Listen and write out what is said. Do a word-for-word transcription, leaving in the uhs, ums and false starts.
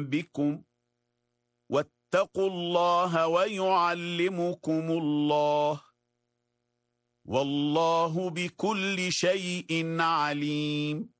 بكم واتقوا الله ويعلمكم الله والله بكل شيء عليم.